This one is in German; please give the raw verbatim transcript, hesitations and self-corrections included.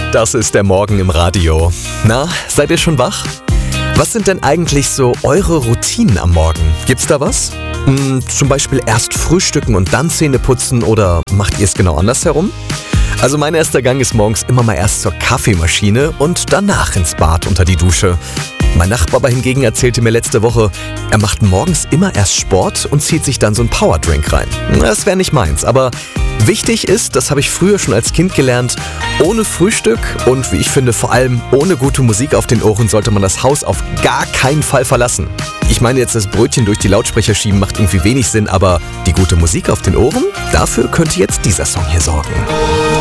Das ist der Morgen im Radio. Na, seid ihr schon wach? Was sind denn eigentlich so eure Routinen am Morgen? Gibt's da was? Hm, zum Beispiel erst frühstücken und dann Zähne putzen oder macht ihr es genau andersherum? Also mein erster Gang ist morgens immer mal erst zur Kaffeemaschine und danach ins Bad unter die Dusche. Mein Nachbar aber hingegen erzählte mir letzte Woche, er macht morgens immer erst Sport und zieht sich dann so einen Powerdrink rein. Das wäre nicht meins, aber wichtig ist, das habe ich früher schon als Kind gelernt, ohne Frühstück und wie ich finde vor allem ohne gute Musik auf den Ohren sollte man das Haus auf gar keinen Fall verlassen. Ich meine jetzt, das Brötchen durch die Lautsprecher schieben macht irgendwie wenig Sinn, aber die gute Musik auf den Ohren, dafür könnte jetzt dieser Song hier sorgen.